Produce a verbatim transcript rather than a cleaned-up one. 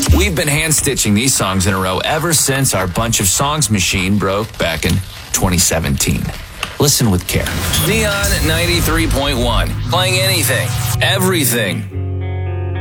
We've been hand-stitching these songs in a row ever since our Bunch of Songs machine broke back in twenty seventeen. Listen with care. Neon ninety-three point one. Playing anything, everything.